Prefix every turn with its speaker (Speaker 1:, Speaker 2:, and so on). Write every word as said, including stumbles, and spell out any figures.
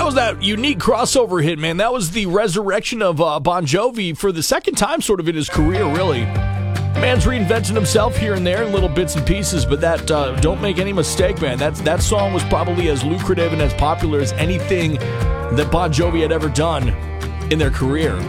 Speaker 1: was that unique crossover hit, man. That was the resurrection of uh, Bon Jovi for the second time sort of in his career, really. Man's reinventing himself here and there in little bits and pieces, but that, uh, don't make any mistake, man, That's, that song was probably as lucrative and as popular as anything that Bon Jovi had ever done in their career.